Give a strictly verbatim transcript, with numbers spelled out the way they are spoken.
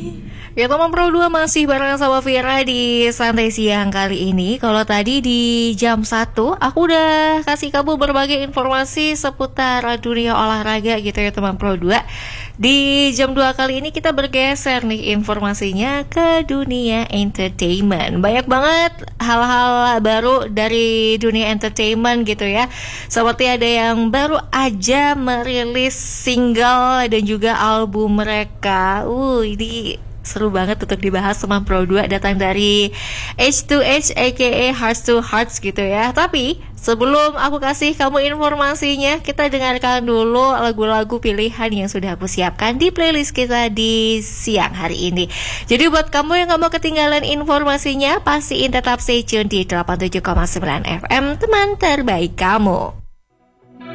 Ya teman Pro dua masih bareng sama Vira di Santai Siang kali ini. Kalau tadi di jam satu aku udah kasih kamu berbagai informasi seputar dunia olahraga gitu ya teman Pro dua. Di jam dua kali ini kita bergeser nih informasinya ke dunia entertainment. Banyak banget hal-hal baru dari dunia entertainment gitu ya. Seperti ada yang baru aja merilis single dan juga album mereka. Uh, ini seru banget untuk dibahas sama Pro dua, datang dari H dua H aka Hearts to Hearts gitu ya. Tapi sebelum aku kasih kamu informasinya, kita dengarkan dulu lagu-lagu pilihan yang sudah aku siapkan di playlist kita di siang hari ini. Jadi buat kamu yang gak mau ketinggalan informasinya, pastiin tetap stay tune di delapan puluh tujuh koma sembilan F M, teman terbaik kamu.